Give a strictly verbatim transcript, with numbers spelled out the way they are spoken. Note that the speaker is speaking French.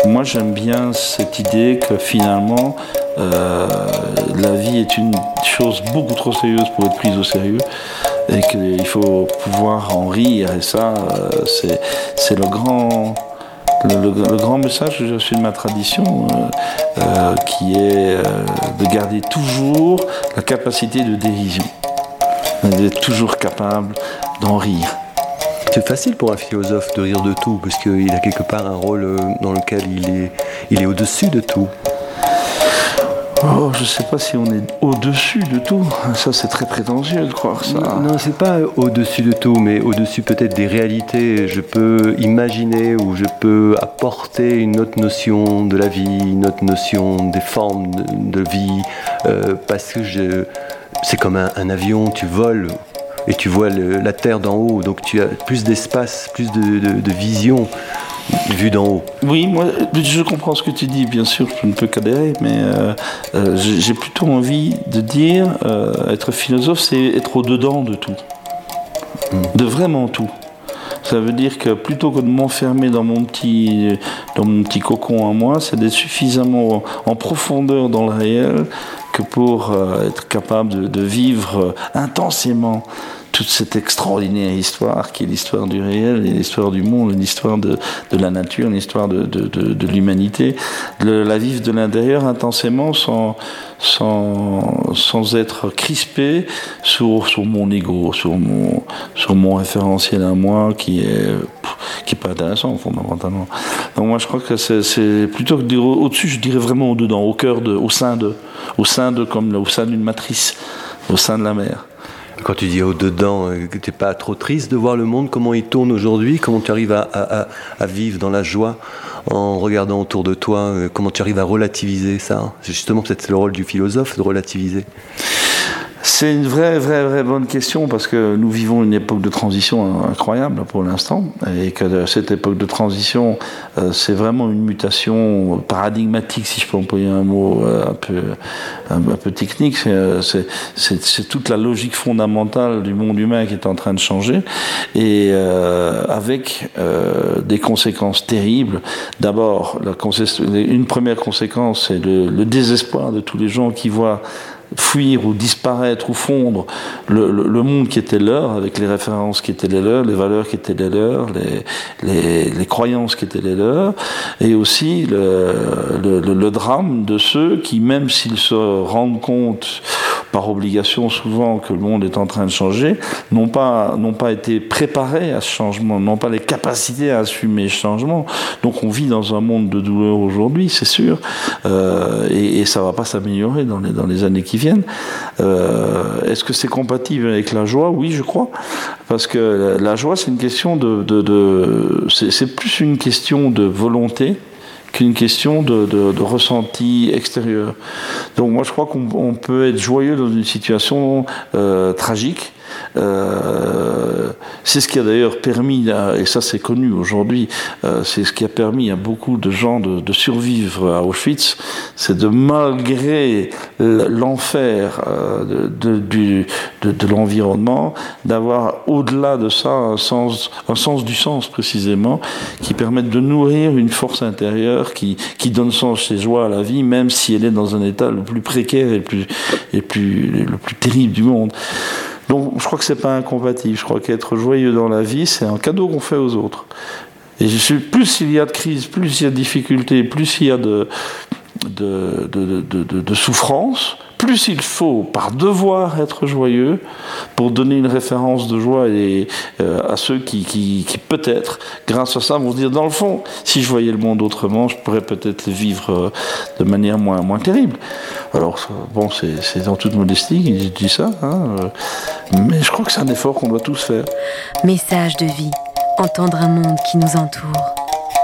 Moi, j'aime bien cette idée que finalement, euh, la vie est une chose beaucoup trop sérieuse pour être prise au sérieux et qu'il faut pouvoir en rire. Et ça, euh, c'est, c'est le grand, le, le, le grand message que j'ai reçu de ma tradition, euh, euh, qui est euh, de garder toujours la capacité de dérision, d'être toujours capable d'en rire. C'est facile pour un philosophe de rire de tout, parce qu'il a quelque part un rôle dans lequel il est, il est au-dessus de tout. Oh, je ne sais pas si on est au-dessus de tout. Ça, c'est très prétentieux de croire ça. Non, non, c'est pas au-dessus de tout, mais au-dessus peut-être des réalités. Je peux imaginer ou je peux apporter une autre notion de la vie, une autre notion des formes de, de vie, euh, parce que je, c'est comme un, un avion, tu voles. Et tu vois le, la terre d'en haut, donc tu as plus d'espace, plus de, de, de vision vue d'en haut. Oui, moi, je comprends ce que tu dis, bien sûr, je ne peux qu'adhérer, mais euh, euh, j'ai plutôt envie de dire, euh, être philosophe, c'est être au-dedans de tout, mmh. de vraiment tout. Ça veut dire que plutôt que de m'enfermer dans mon petit, dans mon petit cocon à moi, c'est d'être suffisamment en profondeur dans le réel que pour euh, être capable de, de vivre euh, intensément toute cette extraordinaire histoire qui est l'histoire du réel, l'histoire du monde, l'histoire de, de la nature, l'histoire de, de, de, de l'humanité, le, la vivre de l'intérieur intensément sans, sans, sans être crispé sur, sur mon ego, sur mon, sur mon référentiel à moi qui est, qui est pas intéressant fondamentalement. Donc moi je crois que c'est, c'est plutôt que de dire au-dessus, je dirais vraiment au-dedans, au cœur de, au sein de, au sein de comme au sein d'une matrice, au sein de la mer. Quand tu dis au-dedans, que tu n'es pas trop triste de voir le monde, comment il tourne aujourd'hui, comment tu arrives à, à, à vivre dans la joie en regardant autour de toi, comment tu arrives à relativiser ça. C'est justement peut-être c'est le rôle du philosophe de relativiser. C'est une vraie, vraie, vraie bonne question parce que nous vivons une époque de transition incroyable pour l'instant et que cette époque de transition, euh, c'est vraiment une mutation paradigmatique, si je peux employer un mot euh, un peu, un, un peu technique. C'est, c'est, c'est, c'est toute la logique fondamentale du monde humain qui est en train de changer et euh, avec euh, des conséquences terribles. D'abord, la consé- une première conséquence, c'est le, le désespoir de tous les gens qui voient fuir ou disparaître ou fondre le, le, le monde qui était leur, avec les références qui étaient les leurs, les valeurs qui étaient les leurs, les, les, les croyances qui étaient les leurs, et aussi le, le, le, le drame de ceux qui, même s'ils se rendent compte par obligation souvent que le monde est en train de changer, n'ont pas, n'ont pas été préparés à ce changement, n'ont pas les capacités à assumer ce changement. Donc on vit dans un monde de douleur aujourd'hui, c'est sûr, euh, et, et ça ne va pas s'améliorer dans les, dans les années qui viennent. Euh, est-ce que c'est compatible avec la joie ? Oui, je crois, parce que la joie, c'est une question de... de, de c'est, c'est plus une question de volonté qu'une question de, de, de ressenti extérieur. Donc moi je crois qu'on on peut être joyeux dans une situation euh, tragique. Euh, c'est ce qui a d'ailleurs permis, et ça c'est connu aujourd'hui, euh, c'est ce qui a permis à beaucoup de gens de, de survivre à Auschwitz, c'est de malgré l'enfer euh, de, de, du, de, de l'environnement, d'avoir au-delà de ça un sens, un sens du sens précisément, qui permette de nourrir une force intérieure qui, qui donne sens et joie à la vie, même si elle est dans un état le plus précaire et le plus, et plus, le plus terrible du monde. Donc je crois que c'est pas incompatible. Je crois qu'être joyeux dans la vie, c'est un cadeau qu'on fait aux autres. Et je suis, plus il y a de crise, plus il y a de difficultés, plus il y a de, de, de, de, de, de souffrance, plus il faut, par devoir, être joyeux pour donner une référence de joie et, euh, à ceux qui, qui, qui, peut-être, grâce à ça, vont se dire, dans le fond, si je voyais le monde autrement, je pourrais peut-être le vivre euh, de manière moins, moins terrible. Alors, bon, c'est, c'est dans toute modestie que je dis ça, hein, euh, mais je crois que c'est un effort qu'on doit tous faire. Message de vie, entendre un monde qui nous entoure.